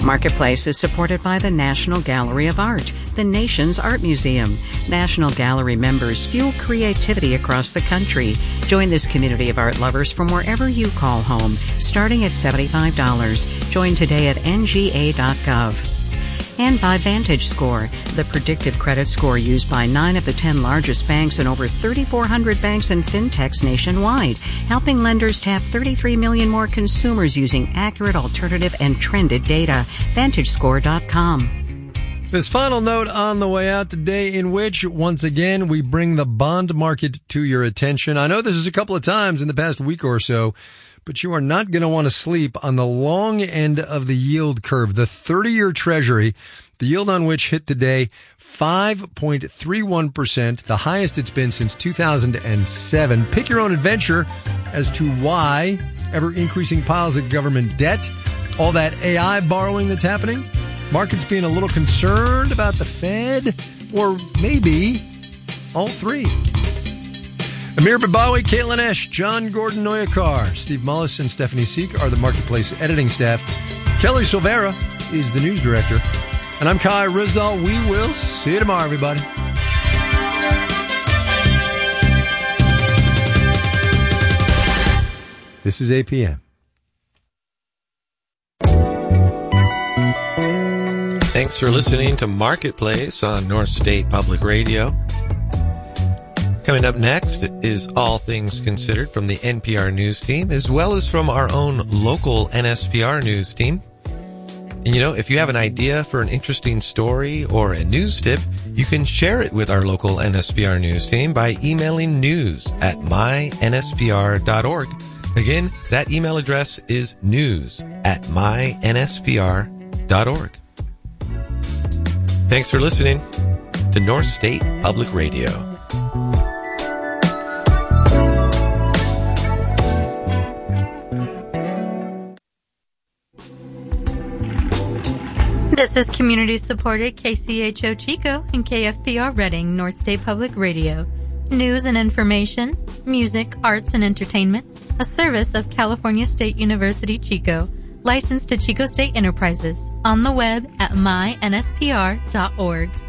Marketplace is supported by the National Gallery of Art, the nation's art museum. National Gallery members fuel creativity across the country. Join this community of art lovers from wherever you call home, starting at $75. Join today at nga.gov. And by VantageScore, the predictive credit score used by 9 of the 10 largest banks and over 3,400 banks and fintechs nationwide, helping lenders tap 33 million more consumers using accurate, alternative, and trended data. VantageScore.com. This final note on the way out today, in which, once again, we bring the bond market to your attention. I know this is a couple of times in the past week or so, but you are not going to want to sleep on the long end of the yield curve. The 30-year Treasury, the yield on which hit today 5.31%, the highest it's been since 2007. Pick your own adventure as to why ever-increasing piles of government debt, all that AI borrowing that's happening, markets being a little concerned about the Fed, or maybe all three. Amir Babawi, Caitlin Esch, John Gordon Noyakar, Steve Mullis, and Stephanie Seek are the Marketplace editing staff. Kelly Silvera is the news director. And I'm Kai Rizdal. We will see you tomorrow, everybody. This is APM. Thanks for listening to Marketplace on North State Public Radio. Coming up next is All Things Considered from the NPR News Team, as well as from our own local NSPR News Team. And you know, if you have an idea for an interesting story or a news tip, you can share it with our local NSPR News Team by emailing news@mynspr.org. Again, that email address is news@mynspr.org. Thanks for listening to North State Public Radio. This is community-supported KCHO Chico and KFPR Reading, North State Public Radio. News and information, music, arts, and entertainment, a service of California State University Chico, licensed to Chico State Enterprises, on the web at mynspr.org.